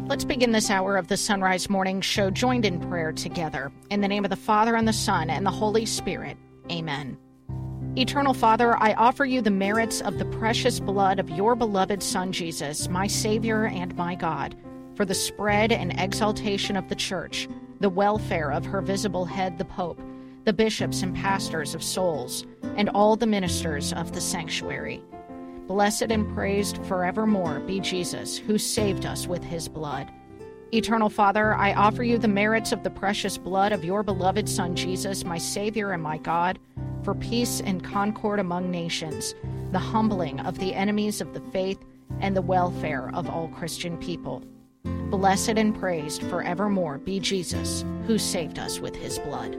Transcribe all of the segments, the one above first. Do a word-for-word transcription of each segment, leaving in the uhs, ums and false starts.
Let's begin this hour of the Sunrise Morning Show joined in prayer together. In the name of the Father, and the Son, and the Holy Spirit. Amen. Eternal Father, I offer you the merits of the precious blood of your beloved Son, Jesus, my Savior and my God, for the spread and exaltation of the Church, the welfare of her visible head, the Pope, the bishops and pastors of souls, and all the ministers of the sanctuary. Blessed and praised forevermore be Jesus, who saved us with his blood. Eternal Father, I offer you the merits of the precious blood of your beloved Son, Jesus, my Savior and my God, for peace and concord among nations, the humbling of the enemies of the faith, and the welfare of all Christian people. Blessed and praised forevermore be Jesus, who saved us with his blood.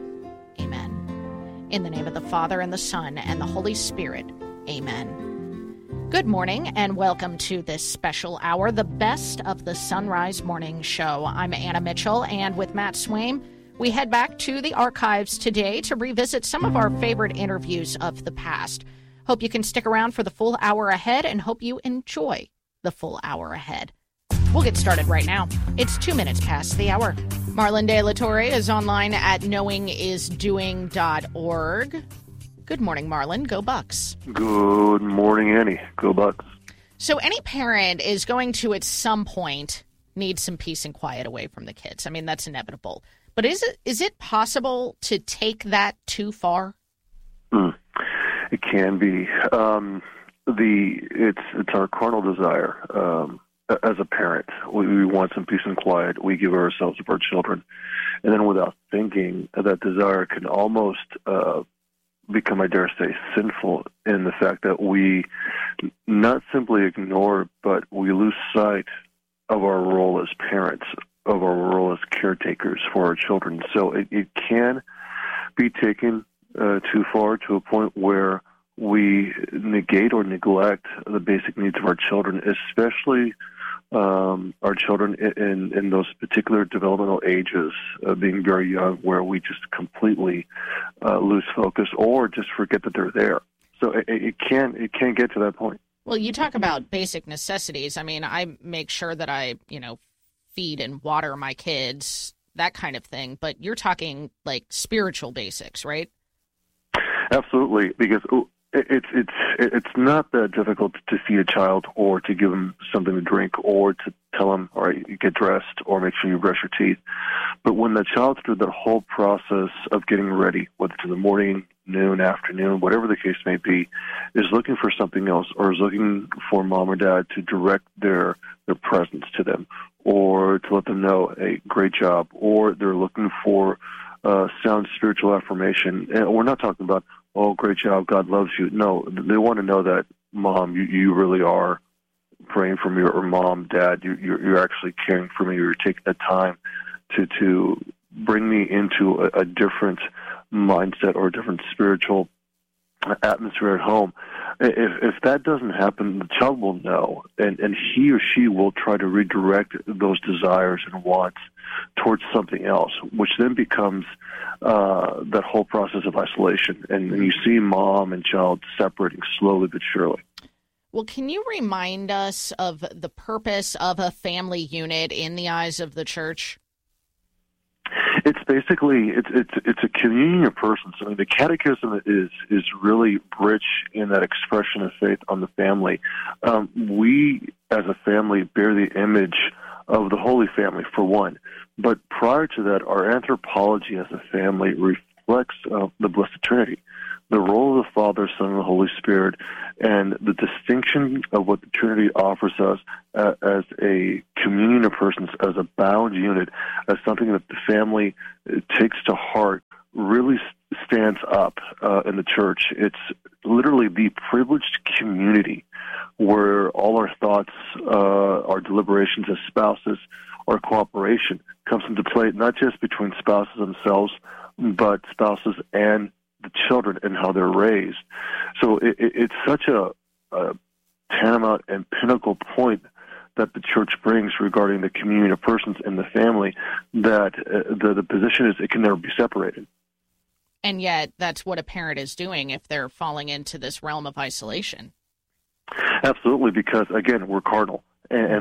Amen. In the name of the Father, and the Son, and the Holy Spirit. Amen. Good morning, and welcome to this special hour, the best of the Sunrise Morning Show. I'm Anna Mitchell, and with Matt Swaim, we head back to the archives today to revisit some of our favorite interviews of the past. Hope you can stick around for the full hour ahead, and hope you enjoy the full hour ahead. We'll get started right now. It's two minutes past the hour. Marlon De La Torre is online at knowing is doing dot org. Good morning, Marlon. Go Bucks. Good morning, Annie. Go Bucks. So any parent is going to, at some point, need some peace and quiet away from the kids. I mean, that's inevitable. But is it is it possible to take that too far? Mm, it can be. Um, the it's it's our carnal desire. Um, as a parent, we, we want some peace and quiet. We give ourselves to our children. And then without thinking, that desire can almost uh, become, I dare say, sinful in the fact that we not simply ignore, but we lose sight of our role as parents, of our role as caretakers for our children. So it, it can be taken uh, too far, to a point where we negate or neglect the basic needs of our children, especially um, our children in, in those particular developmental ages, uh, being very young, where we just completely uh, lose focus or just forget that they're there. So it, it can it can get to that point. Well, you talk about basic necessities. I mean, I make sure that I, you know, feed and water my kids, that kind of thing. But you're talking like spiritual basics, right? Absolutely, because it's it's it's not that difficult to feed a child or to give them something to drink or to tell them, all right, you get dressed or make sure you brush your teeth. But when the child's through that whole process of getting ready, whether it's in the morning, noon, afternoon, whatever the case may be, is looking for something else, or is looking for mom or dad to direct their their presence to them, or to let them know, hey, great job, or they're looking for uh, sound spiritual affirmation. And we're not talking about, oh, great job, God loves you. No, they want to know that, Mom, you, you really are praying for me, or Mom, Dad, you, you're, you're actually caring for me, or you're taking the time to to bring me into a, a different mindset or a different spiritual atmosphere at home. If if that doesn't happen, the child will know, and, and he or she will try to redirect those desires and wants towards something else, which then becomes uh, that whole process of isolation. And, and you see mom and child separating slowly but surely. Well, can you remind us of the purpose of a family unit in the eyes of the church? It's basically it's it's it's a communion of persons. I mean, the Catechism is is really rich in that expression of faith on the family. Um, we, as a family, bear the image of the Holy Family, for one. But prior to that, our anthropology as a family reflects uh, the Blessed Trinity, the role of the Father, Son, and the Holy Spirit, and the distinction of what the Trinity offers us uh, as a communion of persons, as a bound unit, as something that the family takes to heart, really stands up uh, in the church. It's literally the privileged community where all our thoughts, uh, our deliberations as spouses, our cooperation comes into play, not just between spouses themselves, but spouses and the children and how they're raised. So it, it, it's such a, a tantamount and pinnacle point that the church brings regarding the communion of persons in the family that uh, the, the position is it can never be separated. And yet that's what a parent is doing if they're falling into this realm of isolation. Absolutely, because, again, we're carnal. And that's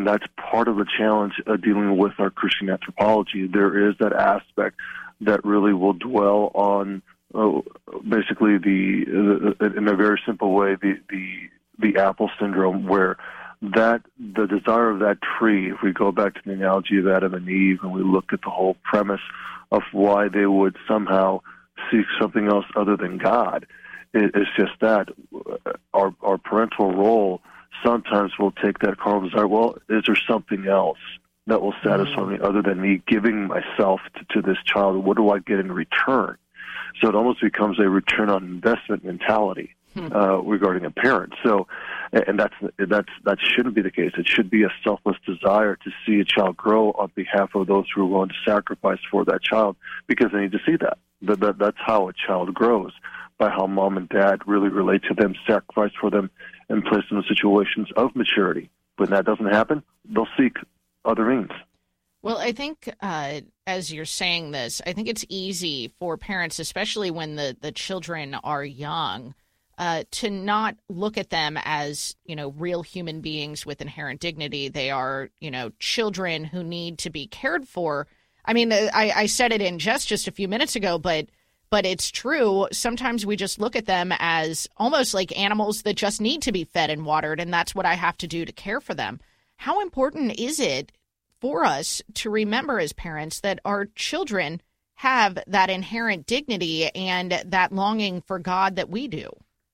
part of the challenge of dealing with our Christian anthropology. There is that aspect that really will dwell on uh, basically the, uh, in a very simple way, the, the the apple syndrome, where that the desire of that tree, if we go back to the analogy of Adam and Eve and we look at the whole premise of why they would somehow seek something else other than God, it, it's just that our our parental role sometimes will take that carnal desire. Well, is there something else that will satisfy me other than me giving myself to, to this child? What do I get in return? So it almost becomes a return on investment mentality uh, regarding a parent. So, and that's that's that shouldn't be the case. It should be a selfless desire to see a child grow on behalf of those who are willing to sacrifice for that child, because they need to see that. That, that that's how a child grows, by how mom and dad really relate to them, sacrifice for them, and place them in situations of maturity. When that doesn't happen, they'll seek other means. Well, I think uh, as you're saying this, I think it's easy for parents, especially when the, the children are young, uh, to not look at them as, you know, real human beings with inherent dignity. They are, you know, children who need to be cared for. I mean, I, I said it in jest just a few minutes ago, but but it's true. Sometimes we just look at them as almost like animals that just need to be fed and watered, and that's what I have to do to care for them. How important is it for us to remember as parents that our children have that inherent dignity and that longing for God that we do?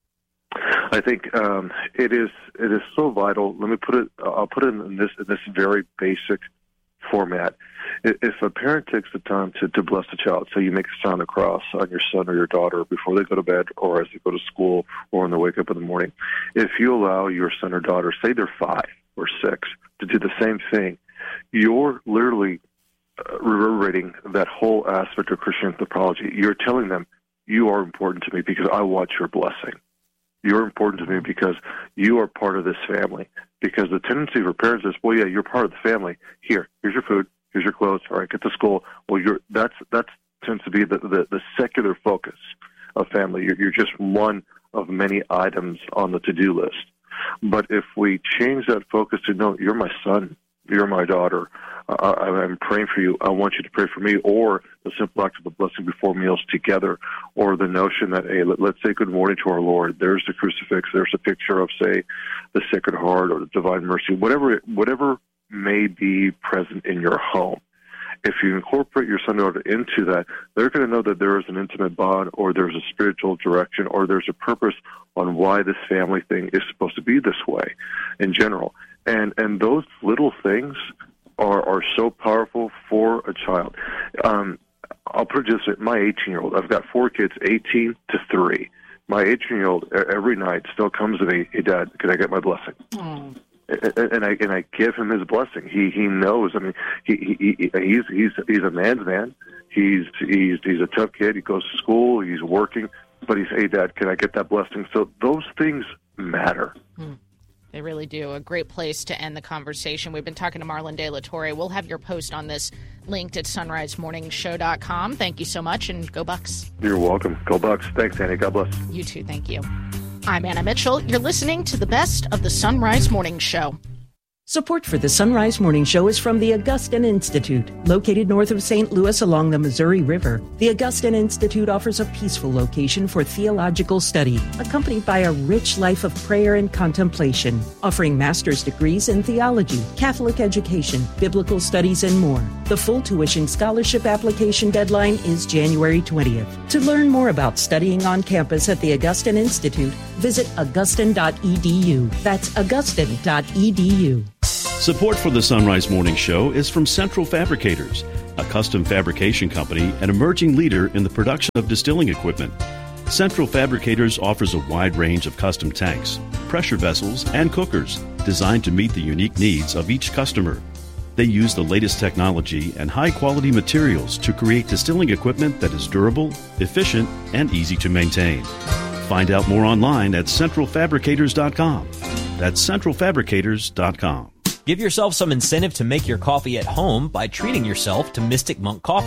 I think um, it is it is so vital. Let me put it. I'll put it in this in this very basic format. If a parent takes the time to, to bless the child, so you make a sign of the cross on your son or your daughter before they go to bed or as they go to school or when they wake up in the morning, if you allow your son or daughter, say they're five or six, to do the same thing, you're literally uh, reverberating that whole aspect of Christian anthropology. You're telling them, you are important to me because I want your blessing. You're important to me because you are part of this family. Because the tendency for parents is, well, yeah, you're part of the family. Here, here's your food. Here's your clothes. All right, get to school. Well, you're that's that's tends to be the, the, the secular focus of family. You're, you're just one of many items on the to-do list. But if we change that focus to, no, you're my son, you're my daughter, uh, I'm praying for you, I want you to pray for me, or the simple act of the blessing before meals together, or the notion that, hey, let, let's say good morning to our Lord. There's the crucifix. There's a picture of, say, the Sacred Heart or the Divine Mercy, whatever whatever may be present in your home. If you incorporate your son or daughter into that, they're going to know that there is an intimate bond, or there's a spiritual direction, or there's a purpose on why this family thing is supposed to be this way in general. And and those little things are, are so powerful for a child. Um, I'll put it just at my eighteen-year-old. I've got four kids, eighteen to three. My eighteen-year-old every night still comes to me, hey, Dad, can I get my blessing? Mm. And I and I give him his blessing. He he knows. I mean, he, he, he he's he's he's a man's man. He's he's he's a tough kid. He goes to school. He's working. But he's, hey, Dad, can I get that blessing? So those things matter. Hmm. They really do. A great place to end the conversation. We've been talking to Marlon De La Torre. We'll have your post on this linked at sunrise morning show dot com. Thank you so much, and go Bucks. You're welcome. Go Bucks. Thanks, Annie. God bless. You too. Thank you. I'm Anna Mitchell. You're listening to the best of the Sunrise Morning Show. Support for the Sunrise Morning Show is from the Augustine Institute. Located north of Saint Louis along the Missouri River, the Augustine Institute offers a peaceful location for theological study, accompanied by a rich life of prayer and contemplation, offering master's degrees in theology, Catholic education, biblical studies, and more. The full tuition scholarship application deadline is January twentieth. To learn more about studying on campus at the Augustine Institute, visit augustine dot e d u. That's augustine dot e d u. Support for the Sunrise Morning Show is from Central Fabricators, a custom fabrication company and emerging leader in the production of distilling equipment. Central Fabricators offers a wide range of custom tanks, pressure vessels, and cookers designed to meet the unique needs of each customer. They use the latest technology and high-quality materials to create distilling equipment that is durable, efficient, and easy to maintain. Find out more online at central fabricators dot com. That's central fabricators dot com. Give yourself some incentive to make your coffee at home by treating yourself to Mystic Monk Coffee.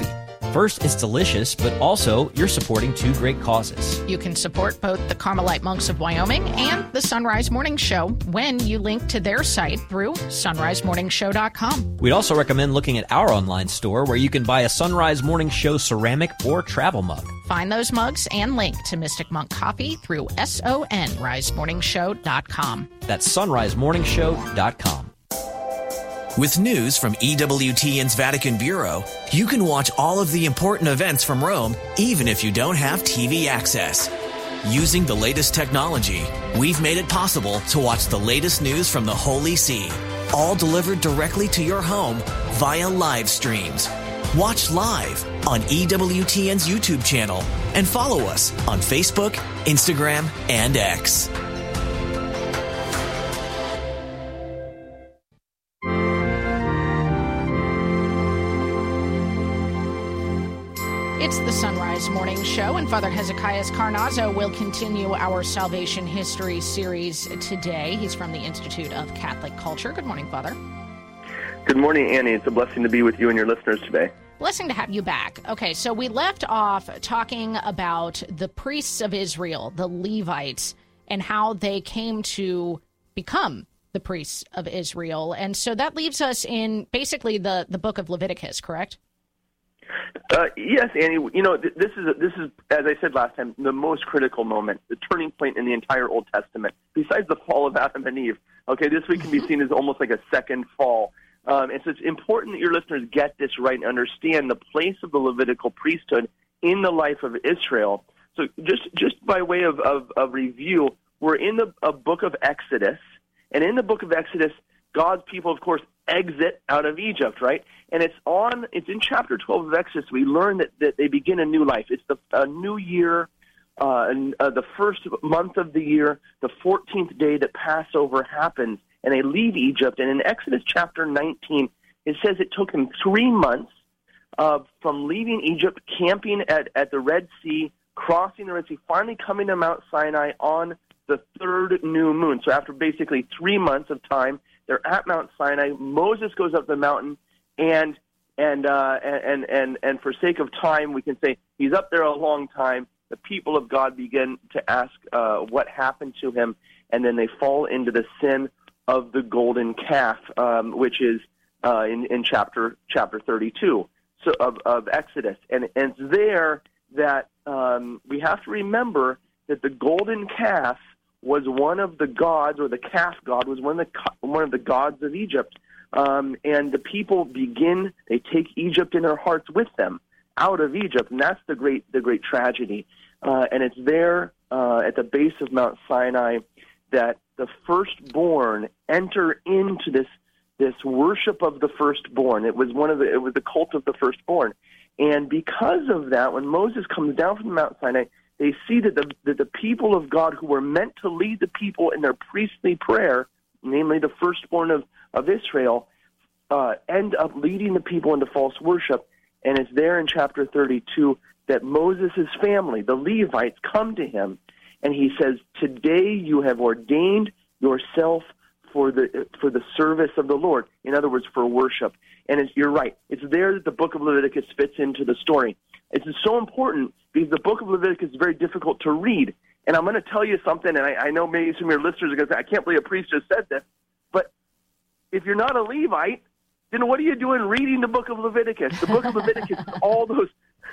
First, it's delicious, but also you're supporting two great causes. You can support both the Carmelite Monks of Wyoming and the Sunrise Morning Show when you link to their site through sunrise morning show dot com. We'd also recommend looking at our online store where you can buy a Sunrise Morning Show ceramic or travel mug. Find those mugs and link to Mystic Monk Coffee through sunrise morning show dot com. That's sunrise morning show dot com. With news from E W T N's Vatican Bureau, you can watch all of the important events from Rome, even if you don't have T V access. Using the latest technology, we've made it possible to watch the latest news from the Holy See, all delivered directly to your home via live streams. Watch live on E W T N's YouTube channel and follow us on Facebook, Instagram, and X. It's the Sunrise Morning Show, and Father Hezekiah Carnazzo will continue our Salvation History series today. He's from the Institute of Catholic Culture. Good morning, Father. Good morning, Annie. It's a blessing to be with you and your listeners today. Blessing to have you back. Okay, so we left off talking about the priests of Israel, the Levites, and how they came to become the priests of Israel. And so that leaves us in basically the, the book of Leviticus, correct? Uh, yes, Annie. You know, th- this is, a, this is, as I said last time, the most critical moment, the turning point in the entire Old Testament, besides the fall of Adam and Eve. Okay, this week can be seen as almost like a second fall. Um, and so it's important that your listeners get this right and understand the place of the Levitical priesthood in the life of Israel. So just just by way of, of, of review, we're in the a book of Exodus. And in the book of Exodus, God's people, of course, exit out of Egypt, right? And it's on. It's in chapter twelve of Exodus. We learn that, that they begin a new life. It's the a new year, uh, and, uh, the first month of the year, the fourteenth day that Passover happens, and they leave Egypt. And in Exodus chapter nineteen, it says it took them three months uh, from leaving Egypt, camping at, at the Red Sea, crossing the Red Sea, finally coming to Mount Sinai on the third new moon. So after basically three months of time, they're at Mount Sinai. Moses goes up the mountain, and and uh, and and and for sake of time, we can say he's up there a long time. The people of God begin to ask uh, what happened to him, and then they fall into the sin of the golden calf, um, which is uh, in, in chapter chapter thirty-two so of, of Exodus, and, and it's there that um, we have to remember that the golden calf was one of the gods, or the calf god was one of the one of the gods of Egypt, um, and the people begin. They take Egypt in their hearts with them out of Egypt, and that's the great the great tragedy. Uh, and it's there uh, at the base of Mount Sinai that the firstborn enter into this this worship of the firstborn. It was one of the it was the cult of the firstborn, and because of that, when Moses comes down from Mount Sinai, they see that the, that the people of God who were meant to lead the people in their priestly prayer, namely the firstborn of, of Israel, uh, end up leading the people into false worship. And it's there in chapter thirty-two that Moses' family, the Levites, come to him, and he says, "Today you have ordained yourself for the for the service of the Lord." In other words, for worship. And it's, you're right. It's there that the book of Leviticus fits into the story. It's so important because the book of Leviticus is very difficult to read. And I'm going to tell you something, and I, I know maybe some of your listeners are going to say, "I can't believe a priest just said this." But if you're not a Levite, then what are you doing reading the book of Leviticus? The book of Leviticus is all those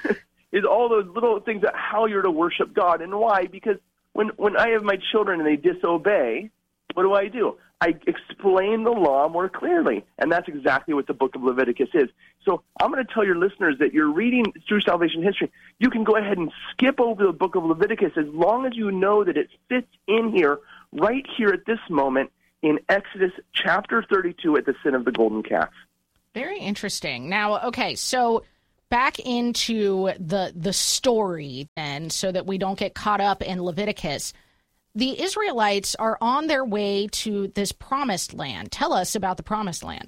is all those little things that how you're to worship God. And why? Because when, when I have my children and they disobey, what do I do? I explain the law more clearly, and that's exactly what the book of Leviticus is. So I'm going to tell your listeners that you're reading through salvation history. You can go ahead and skip over the book of Leviticus as long as you know that it fits in here, right here at this moment in Exodus chapter thirty-two at the sin of the golden calf. Very interesting. Now, okay, so back into the the story then, so that we don't get caught up in Leviticus. The Israelites are on their way to this promised land. Tell us about the promised land.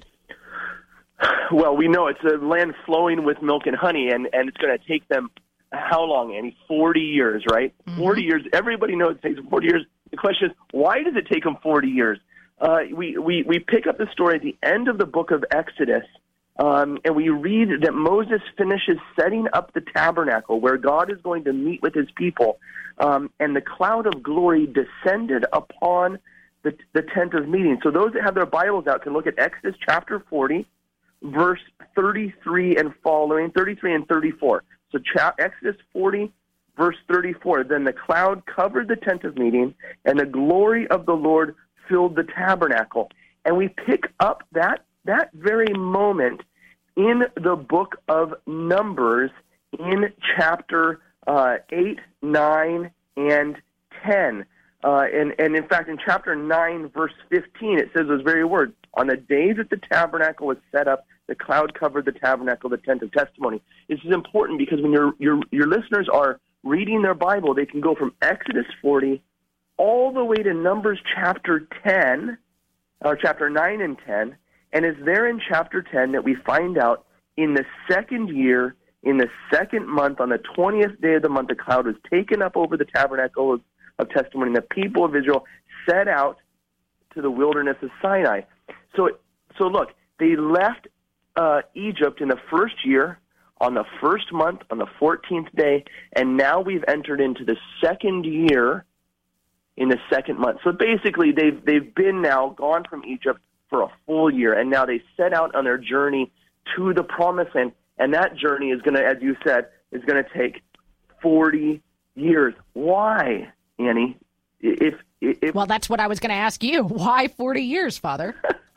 Well, we know it's a land flowing with milk and honey, and, and it's going to take them how long, Annie? forty years, right? Mm-hmm. forty years. Everybody knows it takes them forty years. The question is, why does it take them forty years? Uh, we, we, we pick up the story at the end of the book of Exodus, Um, and we read that Moses finishes setting up the tabernacle where God is going to meet with his people, um, and the cloud of glory descended upon the, the tent of meeting. So those that have their Bibles out can look at Exodus chapter forty, verse thirty-three and following, thirty-three and thirty-four. So cha- Exodus forty, verse thirty-four, then the cloud covered the tent of meeting, and the glory of the Lord filled the tabernacle. And we pick up that that very moment in the book of Numbers in chapter uh, eight, nine, and ten. Uh, and, and in fact, in chapter nine, verse fifteen, it says those very words, on the day that the tabernacle was set up, the cloud covered the tabernacle, the tent of testimony. This is important because when your your your listeners are reading their Bible, they can go from Exodus forty all the way to Numbers chapter ten, or chapter nine and ten, and it's there in chapter ten that we find out in the second year, in the second month, on the twentieth day of the month, the cloud was taken up over the tabernacle of, of testimony, and the people of Israel set out to the wilderness of Sinai. So, so look, they left uh, Egypt in the first year, on the first month, on the fourteenth day, and now we've entered into the second year in the second month. So basically, they've they've been now gone from Egypt for a full year, and now they set out on their journey to the Promised Land, and that journey is going to, as you said, is going to take forty years. Why, Annie? If, if well, that's what I was going to ask you. Why forty years, Father?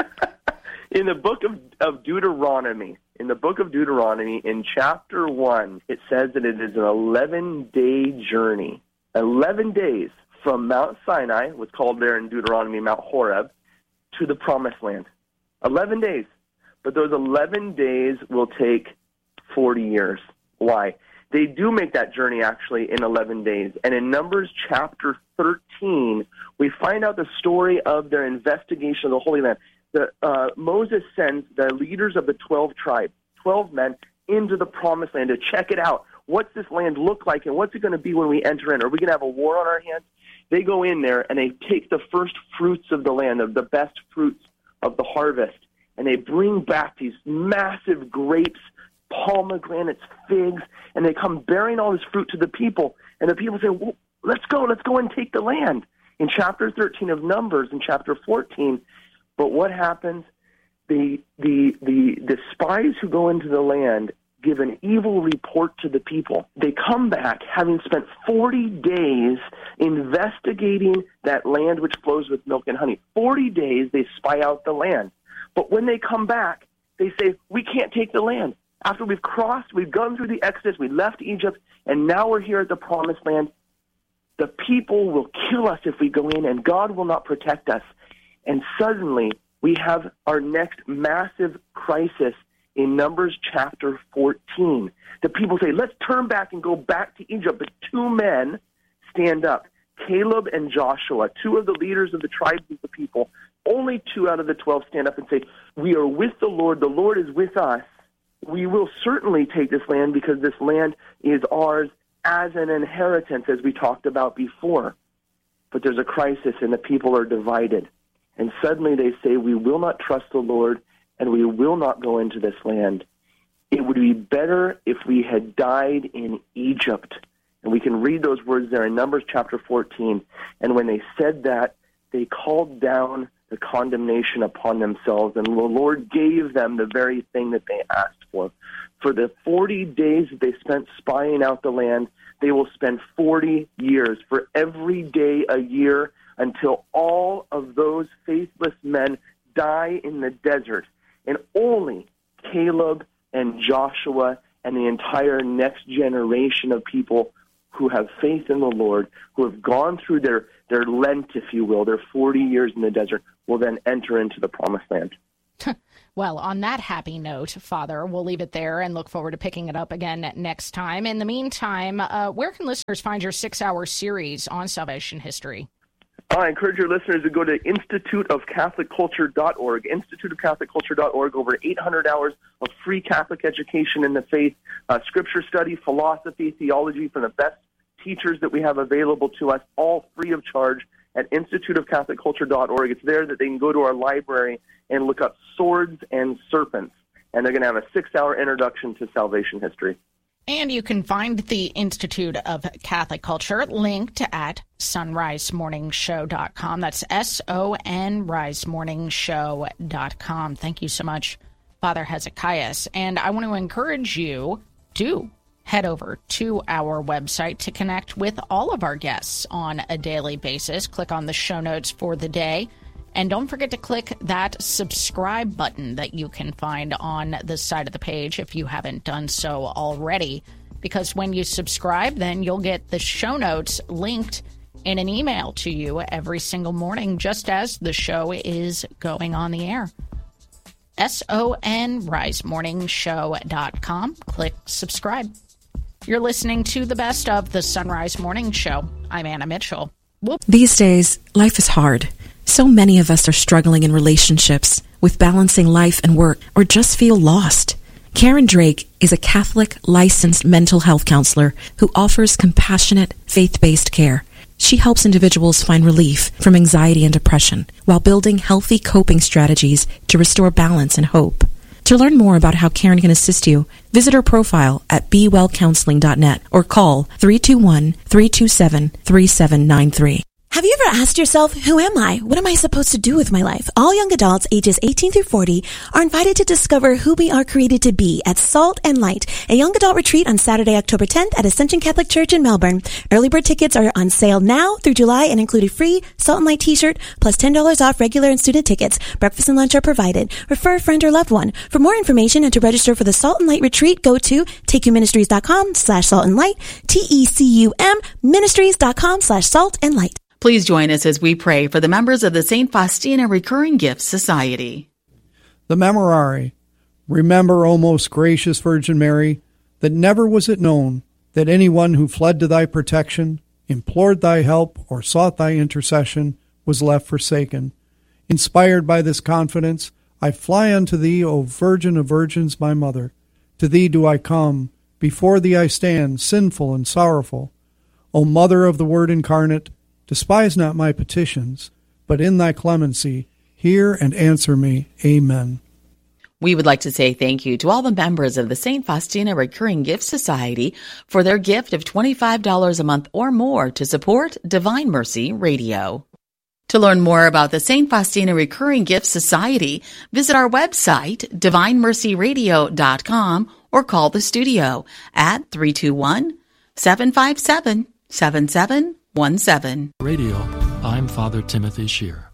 In the book of, of Deuteronomy, in the book of Deuteronomy, in chapter one, it says that it is an eleven-day journey. eleven days from Mount Sinai, what's called there in Deuteronomy Mount Horeb, to the Promised Land. eleven days. But those eleven days will take forty years. Why? They do make that journey, actually, in eleven days. And in Numbers chapter thirteen, we find out the story of their investigation of the Holy Land. The, uh, Moses sends the leaders of the twelve tribes, twelve men, into the Promised Land to check it out. What's this land look like, and what's it going to be when we enter in? Are we going to have a war on our hands? They go in there, and they take the first fruits of the land, of the best fruits of the harvest, and they bring back these massive grapes, pomegranates, figs, and they come bearing all this fruit to the people. And the people say, well, let's go, let's go and take the land. In chapter thirteen of Numbers, in chapter fourteen, but what happens? The, the, the, the spies who go into the land give an evil report to the people. They come back having spent forty days investigating that land which flows with milk and honey. forty days they spy out the land. But when they come back, they say, we can't take the land. After we've crossed, we've gone through the Exodus, we left Egypt, and now we're here at the Promised Land. The people will kill us if we go in, and God will not protect us. And suddenly, we have our next massive crisis in Numbers chapter fourteen. The people say, let's turn back and go back to Egypt. But two men stand up, Caleb and Joshua, two of the leaders of the tribes of the people. Only two out of the twelve stand up and say, we are with the Lord. The Lord is with us. We will certainly take this land because this land is ours as an inheritance, as we talked about before. But there's a crisis, and the people are divided. And suddenly they say, we will not trust the Lord, and we will not go into this land. It would be better if we had died in Egypt. And we can read those words there in Numbers chapter fourteen. And when they said that, they called down the condemnation upon themselves, and the Lord gave them the very thing that they asked for. For the forty days that they spent spying out the land, they will spend forty years, for every day a year, until all of those faithless men die in the desert. And only Caleb and Joshua and the entire next generation of people who have faith in the Lord, who have gone through their, their Lent, if you will, their forty years in the desert, will then enter into the Promised Land. Well, on that happy note, Father, we'll leave it there and look forward to picking it up again next time. In the meantime, uh, where can listeners find your six-hour series on salvation history? I encourage your listeners to go to institute of catholic culture dot org, institute of catholic culture dot org, over eight hundred hours of free Catholic education in the faith, uh, scripture study, philosophy, theology from the best teachers that we have available to us, all free of charge at institute of catholic culture dot org. It's there that they can go to our library and look up Swords and Serpents. and they're going to have a six-hour introduction to salvation history. And you can find the Institute of Catholic Culture linked at sunrise morning show dot com. That's S O N rise morning show dot com. Thank you so much, Father Hezekiah. And I want to encourage you to head over to our website to connect with all of our guests on a daily basis. Click on the show notes for the day. And don't forget to click that subscribe button that you can find on the side of the page if you haven't done so already. Because when you subscribe, then you'll get the show notes linked in an email to you every single morning, just as the show is going on the air. S O N rise morning show dot com. Click subscribe. You're listening to the best of the Sunrise Morning Show. I'm Anna Mitchell. Whoop. These days, life is hard. So many of us are struggling in relationships, with balancing life and work, or just feel lost. Karen Drake is a Catholic licensed mental health counselor who offers compassionate, faith-based care. She helps individuals find relief from anxiety and depression while building healthy coping strategies to restore balance and hope. To learn more about how Karen can assist you, visit her profile at be well counseling dot net or call three two one, three two seven, three seven nine three. Have you ever asked yourself, who am I? What am I supposed to do with my life? All young adults ages eighteen through forty are invited to discover who we are created to be at Salt and Light, a young adult retreat on Saturday, October tenth at Ascension Catholic Church in Melbourne. Early bird tickets are on sale now through July and include a free Salt and Light t-shirt plus ten dollars off regular and student tickets. Breakfast and lunch are provided. Refer a friend or loved one. For more information and to register for the Salt and Light retreat, go to takeyouministries.com slash salt and light, T-E-C-U-M ministries.com slash salt and light. Please join us as we pray for the members of the Saint Faustina Recurring Gifts Society. The Memorare. Remember, O most gracious Virgin Mary, that never was it known that anyone who fled to thy protection, implored thy help, or sought thy intercession was left forsaken. Inspired by this confidence, I fly unto thee, O Virgin of Virgins, my Mother. To thee do I come, before thee I stand, sinful and sorrowful. O Mother of the Word incarnate, despise not my petitions, but in thy clemency, hear and answer me. Amen. We would like to say thank you to all the members of the Saint Faustina Recurring Gift Society for their gift of twenty-five dollars a month or more to support Divine Mercy Radio. To learn more about the Saint Faustina Recurring Gift Society, visit our website, divine mercy radio dot com, or call the studio at three two one, seven five seven, seven seven one seven. Radio, I'm Father Timothy Shear.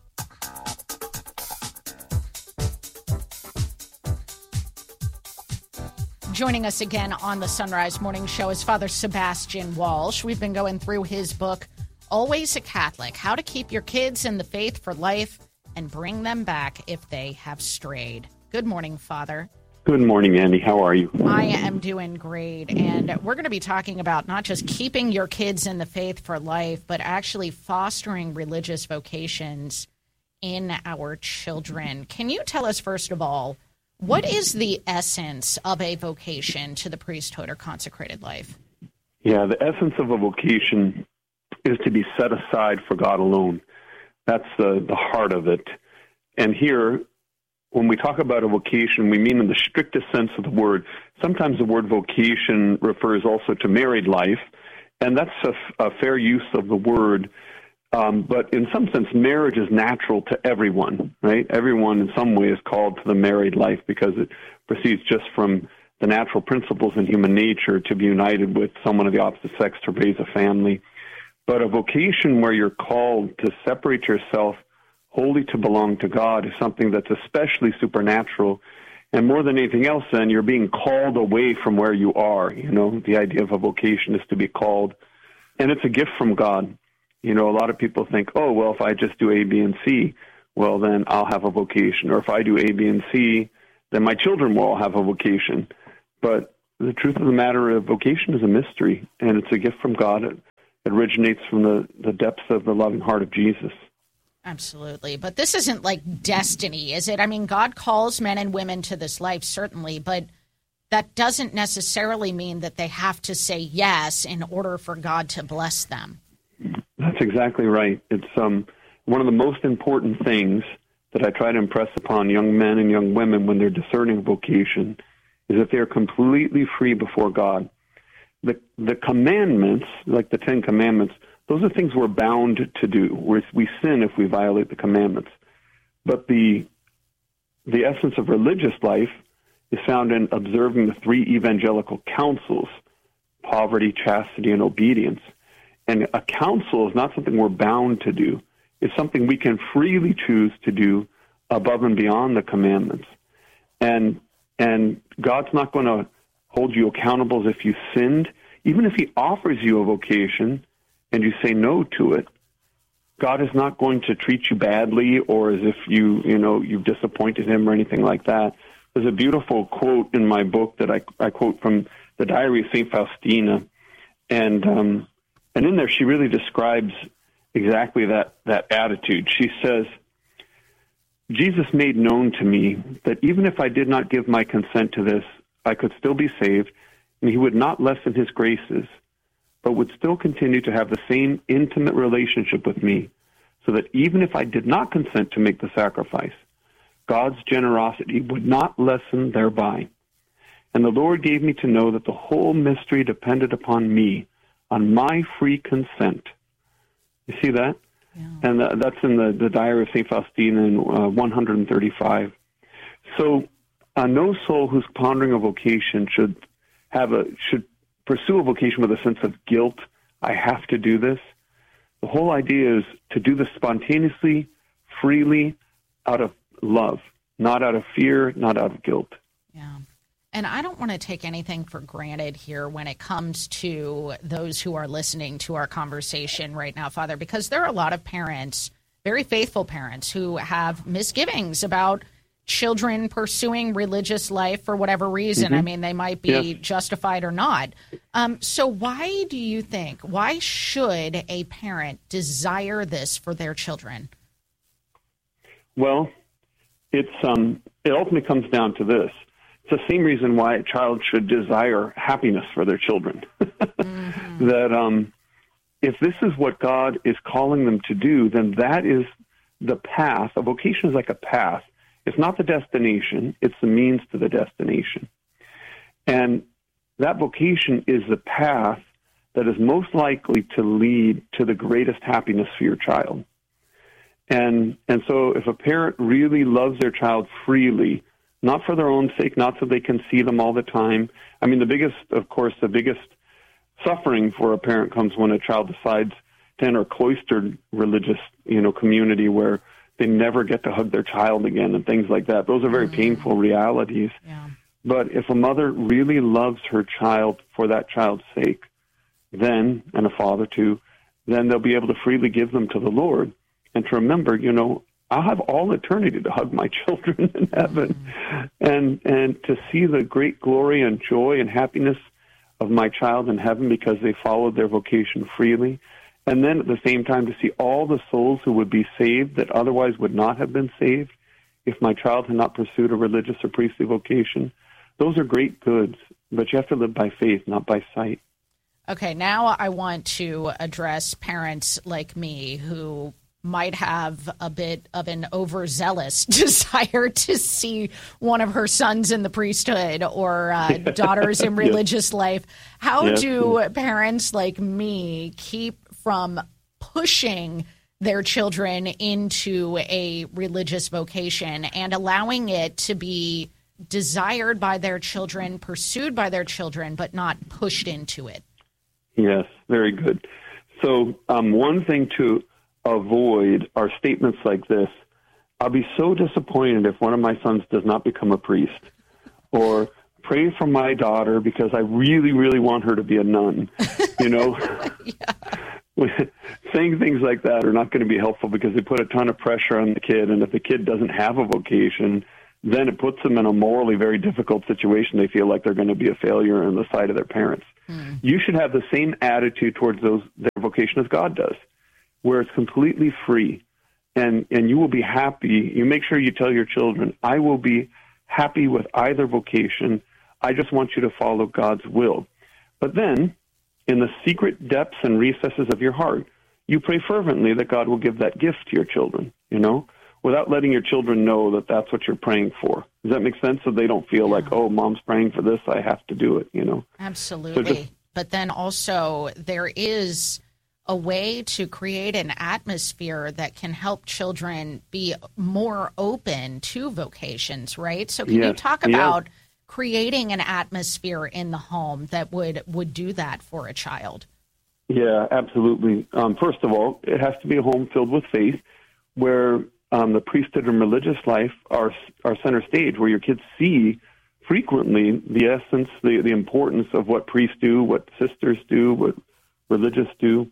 Joining us again on the Sunrise Morning Show is Father Sebastian Walsh. We've been going through his book, Always a Catholic, How to Keep Your Kids in the Faith for Life and Bring Them Back if They Have Strayed. Good morning, Father. Good morning, Andy. How are you? I am doing great, and we're going to be talking about not just keeping your kids in the faith for life, but actually fostering religious vocations in our children. Can you tell us, first of all, what is the essence of a vocation to the priesthood or consecrated life? Yeah, the essence of a vocation is to be set aside for God alone. That's the, the heart of it. And here, when we talk about a vocation, we mean in the strictest sense of the word. Sometimes the word vocation refers also to married life, and that's a, a fair use of the word. Um, but in some sense, marriage is natural to everyone, right? Everyone in some way is called to the married life because it proceeds just from the natural principles in human nature to be united with someone of the opposite sex to raise a family. But a vocation where you're called to separate yourself wholly to belong to God is something that's especially supernatural. And more than anything else, then, you're being called away from where you are. You know, the idea of a vocation is to be called. And it's a gift from God. You know, a lot of people think, oh, well, if I just do A, B, and C, well, then I'll have a vocation. Or if I do A, B, and C, then my children will all have a vocation. But the truth of the matter, a vocation is a mystery, and it's a gift from God. It, it originates from the, the depths of the loving heart of Jesus. Absolutely. But this isn't like destiny, is it? I mean, God calls men and women to this life, certainly, but that doesn't necessarily mean that they have to say yes in order for God to bless them. That's exactly right. It's um, one of the most important things that I try to impress upon young men and young women when they're discerning vocation is that they're completely free before God. The the commandments, like the Ten Commandments, those are things we're bound to do. We're, we sin if we violate the commandments. But the the essence of religious life is found in observing the three evangelical counsels: poverty, chastity, and obedience. And a counsel is not something we're bound to do. It's something we can freely choose to do above and beyond the commandments. And and God's not going to hold you accountable as if you sinned. Even if he offers you a vocation and you say no to it, God is not going to treat you badly or as if you, you know, you've disappointed him or anything like that. There's a beautiful quote in my book that I, I quote from the Diary of Saint Faustina. And um, and in there she really describes exactly that, that attitude. She says, Jesus made known to me that even if I did not give my consent to this, I could still be saved, and he would not lessen his graces, but would still continue to have the same intimate relationship with me, so that even if I did not consent to make the sacrifice, God's generosity would not lessen thereby. And the Lord gave me to know that the whole mystery depended upon me, on my free consent. You see that? Yeah. And uh, that's in the, the Diary of Saint Faustina in uh, one hundred thirty-five. So uh, no soul who's pondering a vocation should have a should pursue a vocation with a sense of guilt. I have to do this. The whole idea is to do this spontaneously, freely, out of love, not out of fear, not out of guilt. Yeah. And I don't want to take anything for granted here when it comes to those who are listening to our conversation right now, Father, because there are a lot of parents, very faithful parents, who have misgivings about children pursuing religious life for whatever reason. Mm-hmm. I mean, they might be yes. justified or not. Um, so why do you think, why should a parent desire this for their children? Well, it's um, it ultimately comes down to this. It's the same reason why a child should desire happiness for their children. mm-hmm. That um, if this is what God is calling them to do, then that is the path. A vocation is like a path. It's not the destination. It's the means to the destination. And that vocation is the path that is most likely to lead to the greatest happiness for your child. And and so if a parent really loves their child freely, not for their own sake, not so they can see them all the time. I mean, the biggest, of course, the biggest suffering for a parent comes when a child decides to enter a cloistered religious, you know, community where they never get to hug their child again and things like that. Those are very mm-hmm. painful realities. Yeah. But if a mother really loves her child for that child's sake, then, and a father too, then they'll be able to freely give them to the Lord and to remember, you know, I'll have all eternity to hug my children in heaven mm-hmm. and and to see the great glory and joy and happiness of my child in heaven because they followed their vocation freely. And then at the same time to see all the souls who would be saved that otherwise would not have been saved if my child had not pursued a religious or priestly vocation. Those are great goods, but you have to live by faith, not by sight. Okay, now I want to address parents like me who might have a bit of an overzealous desire to see one of her sons in the priesthood or uh, daughters in religious yes. life. How yes. do parents like me keep from pushing their children into a religious vocation and allowing it to be desired by their children, pursued by their children, but not pushed into it? Yes, very good. So um, one thing to avoid are statements like this: I'll be so disappointed if one of my sons does not become a priest, or pray for my daughter because I really, really want her to be a nun. You know, yeah. Saying things like that are not going to be helpful because they put a ton of pressure on the kid, and if the kid doesn't have a vocation, then it puts them in a morally very difficult situation. They feel like they're going to be a failure on the side of their parents. Mm. You should have the same attitude towards those their vocation as God does, where it's completely free, and, and you will be happy. You make sure you tell your children, I will be happy with either vocation. I just want you to follow God's will. But then, in the secret depths and recesses of your heart, you pray fervently that God will give that gift to your children, you know, without letting your children know that that's what you're praying for. Does that make sense? So they don't feel like, oh, mom's praying for this, I have to do it, you know? Absolutely. So just, but then also there is a way to create an atmosphere that can help children be more open to vocations, right? So can yes, you talk yes. about creating an atmosphere in the home that would, would do that for a child? Yeah, absolutely. Um, first of all, it has to be a home filled with faith where um, the priesthood and religious life are, are center stage, where your kids see frequently the essence, the, the importance of what priests do, what sisters do, what religious do.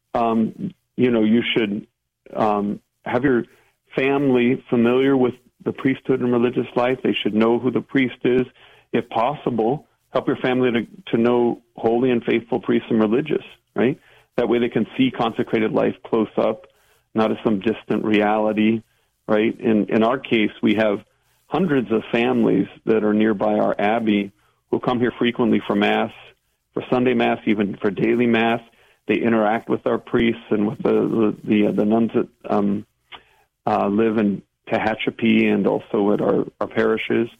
Um, you know, you should um, have your family familiar with the priesthood and religious life. They should know who the priest is. If possible, help your family to, to know holy and faithful priests and religious, right? That way they can see consecrated life close up, not as some distant reality, right? In, in our case, we have hundreds of families that are nearby our abbey who come here frequently for Mass, for Sunday Mass, even for daily Mass. They interact with our priests and with the the, the, the nuns that um, uh, live in Tehachapi and also at our, our parishes.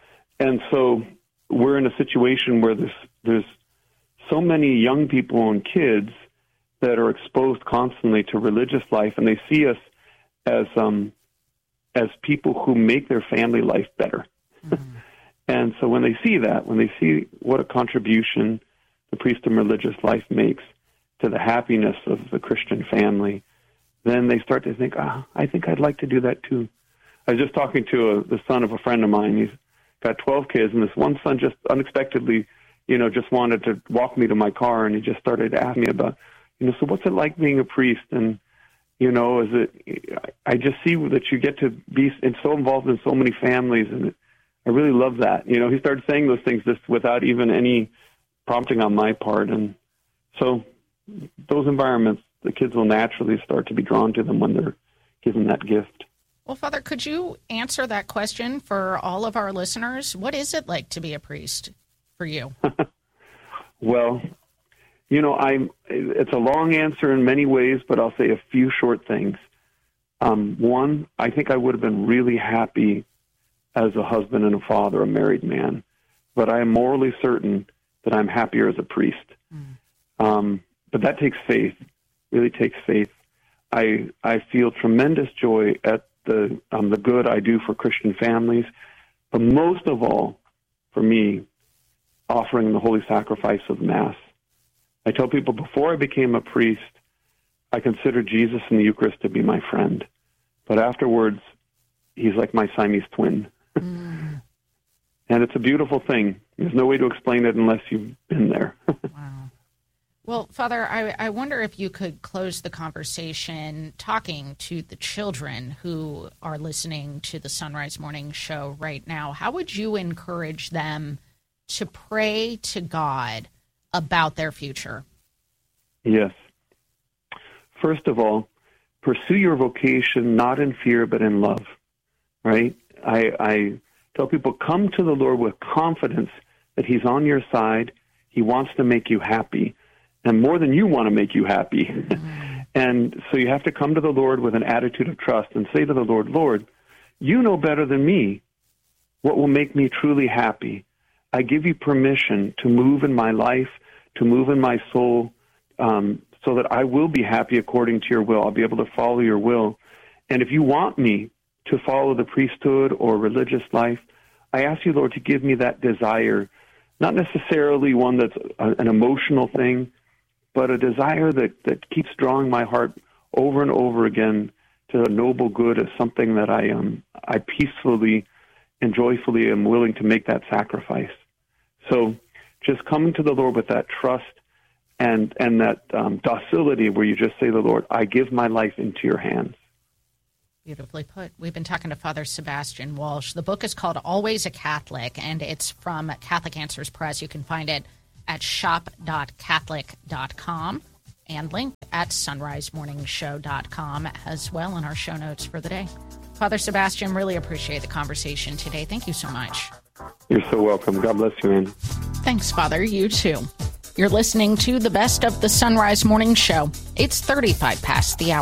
And so we're in a situation where there's, there's so many young people and kids that are exposed constantly to religious life, and they see us as um, as people who make their family life better. Mm-hmm. And so when they see that, when they see what a contribution the priest and religious life makes to the happiness of the Christian family, then they start to think, ah, I think I'd like to do that too. I was just talking to a, the son of a friend of mine. He's got twelve kids, and this one son just unexpectedly, you know, just wanted to walk me to my car, and he just started to ask me about, you know, so what's it like being a priest? And, you know, is it, I just see that you get to be so involved in so many families, and it, I really love that. You know, he started saying those things just without even any prompting on my part. And so those environments, the kids will naturally start to be drawn to them when they're given that gift. Well, Father, could you answer that question for all of our listeners? What is it like to be a priest for you? Well, you know, I'm, it's a long answer in many ways, but I'll say a few short things. Um, one, I think I would have been really happy as a husband and a father, a married man, but I am morally certain that I'm happier as a priest. Mm. Um, but that takes faith, really takes faith. I I feel tremendous joy at the um, the good I do for Christian families, but most of all, for me, offering the holy sacrifice of Mass. I tell people before I became a priest, I considered Jesus and the Eucharist to be my friend, but afterwards, he's like my Siamese twin. Mm. And it's a beautiful thing. There's no way to explain it unless you've been there. Wow. Well, Father, I, I wonder if you could close the conversation talking to the children who are listening to the Sunrise Morning Show right now. How would you encourage them to pray to God about their future? Yes. First of all, pursue your vocation not in fear but in love, right? I, I tell people, come to the Lord with confidence that he's on your side. He wants to make you happy, and more than you want to make you happy. Mm-hmm. And so you have to come to the Lord with an attitude of trust and say to the Lord, Lord, you know better than me what will make me truly happy. I give you permission to move in my life, to move in my soul, um, so that I will be happy according to your will. I'll be able to follow your will. And if you want me to follow the priesthood or religious life, I ask you, Lord, to give me that desire, not necessarily one that's a, an emotional thing, but a desire that, that keeps drawing my heart over and over again to a noble good as something that I um, I peacefully and joyfully am willing to make that sacrifice. So just coming to the Lord with that trust and, and that um, docility where you just say to the Lord, I give my life into your hands. Beautifully put. We've been talking to Father Sebastian Walsh. The book is called Always a Catholic, and it's from Catholic Answers Press. You can find it at shop dot catholic dot com and link at sunrise morning show dot com as well in our show notes for the day. Father Sebastian, really appreciate the conversation today. Thank you so much. You're so welcome. God bless you, Anne. Thanks, Father. You too. You're listening to the best of the Sunrise Morning Show. It's thirty-five past the hour.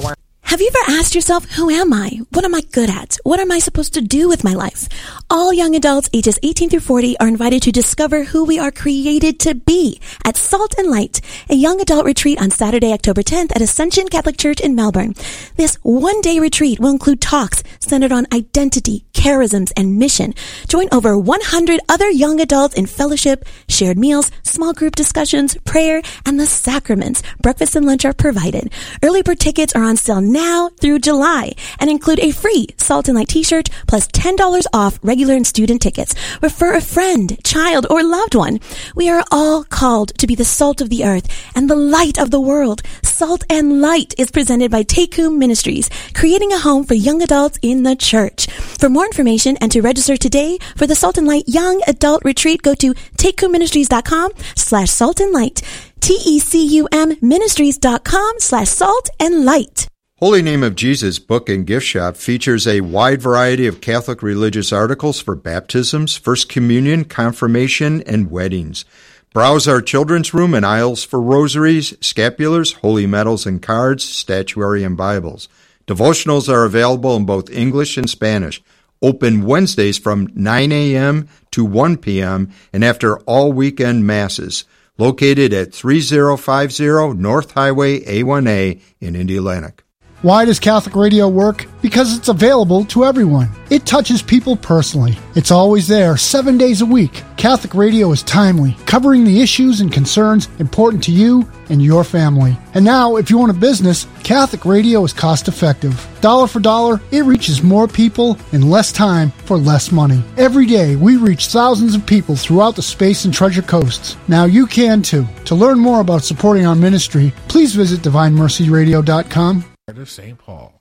Have you ever asked yourself, who am I? What am I good at? What am I supposed to do with my life? All young adults ages eighteen through forty are invited to discover who we are created to be at Salt and Light, a young adult retreat on Saturday, October tenth at Ascension Catholic Church in Melbourne. This one-day retreat will include talks centered on identity, charisms, and mission. Join over one hundred other young adults in fellowship, shared meals, small group discussions, prayer, and the sacraments. Breakfast and lunch are provided. Early bird tickets are on sale now through July and include a free Salt and Light t-shirt plus ten dollars off regular and student tickets. Refer a friend, child, or loved one. We are all called to be the salt of the earth and the light of the world. Salt and Light is presented by Tekum Ministries, creating a home for young adults in the church. For more information and to register today for the Salt and Light Young Adult Retreat, go to tekumministries.com slash salt and light. T-E-C-U-M ministries.com slash salt and light. Holy Name of Jesus Book and Gift Shop features a wide variety of Catholic religious articles for baptisms, First Communion, confirmation, and weddings. Browse our children's room and aisles for rosaries, scapulars, holy medals and cards, statuary, and Bibles. Devotionals are available in both English and Spanish. Open Wednesdays from nine a.m. to one p.m. and after all weekend masses. Located at thirty fifty North Highway A one A in Indianapolis. Why does Catholic radio work? Because it's available to everyone. It touches people personally. It's always there, seven days a week. Catholic radio is timely, covering the issues and concerns important to you and your family. And now, if you own a business, Catholic radio is cost-effective. Dollar for dollar, it reaches more people in less time for less money. Every day, we reach thousands of people throughout the Space and Treasure Coasts. Now you can too. To learn more about supporting our ministry, please visit divine mercy radio dot com. Of Saint Paul.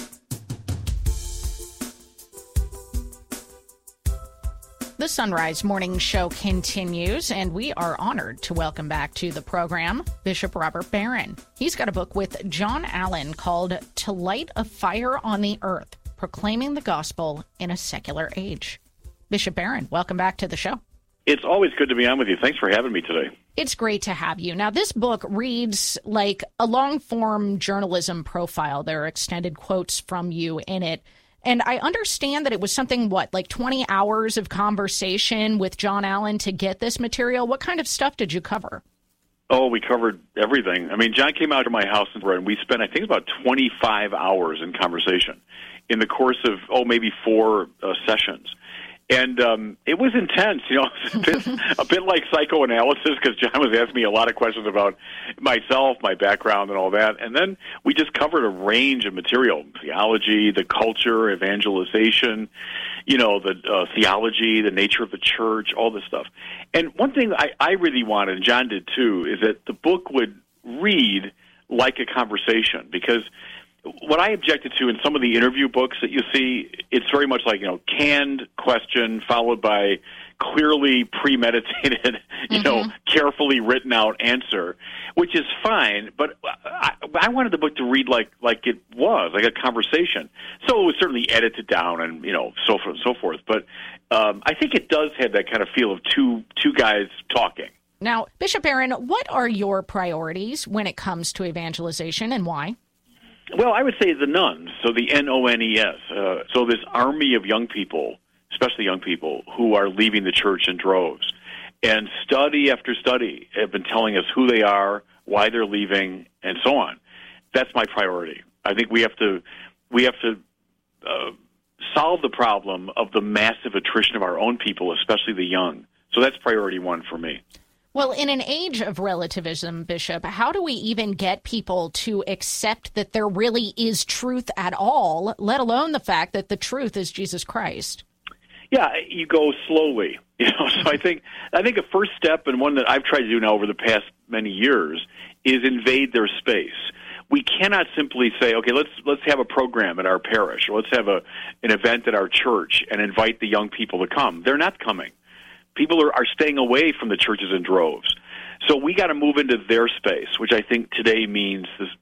The Sunrise Morning Show continues, and we are honored to welcome back to the program Bishop Robert Barron. He's got a book with John Allen called To Light a Fire on the Earth, Proclaiming the Gospel in a Secular Age. Bishop Barron, welcome back to the show. It's always good to be on with you. Thanks for having me today. It's great to have you. Now, this book reads like a long-form journalism profile. There are extended quotes from you in it. And I understand that it was something, what, like twenty hours of conversation with John Allen to get this material. What kind of stuff did you cover? Oh, we covered everything. I mean, John came out to my house and we spent, I think, about twenty-five hours in conversation in the course of, oh, maybe four uh, sessions. And um, it was intense, you know, a bit, a bit like psychoanalysis, because John was asking me a lot of questions about myself, my background, and all that. And then we just covered a range of material: theology, the culture, evangelization, you know, the uh, theology, the nature of the church, all this stuff. And one thing I, I really wanted, and John did too, is that the book would read like a conversation, because what I objected to in some of the interview books that you see, it's very much like, you know, canned question followed by clearly premeditated, you mm-hmm. know, carefully written out answer, which is fine. But I, I wanted the book to read like like it was, like a conversation. So it was certainly edited down and, you know, so forth and so forth. But um, I think it does have that kind of feel of two two guys talking. Now, Bishop Barron, what are your priorities when it comes to evangelization, and why? Well, I would say the nuns, so the N O N E S. Uh, so this army of young people, especially young people, who are leaving the church in droves. And study after study have been telling us who they are, why they're leaving, and so on. That's my priority. I think we have to we have to uh, solve the problem of the massive attrition of our own people, especially the young. So that's priority one for me. Well, in an age of relativism, Bishop, how do we even get people to accept that there really is truth at all, let alone the fact that the truth is Jesus Christ? Yeah, you go slowly. You know, so I think I think a first step, and one that I've tried to do now over the past many years, is invade their space. We cannot simply say, okay, let's let's have a program at our parish, or let's have a an event at our church and invite the young people to come. They're not coming. People are, are staying away from the churches in droves. So we got to move into their space, which I think today means this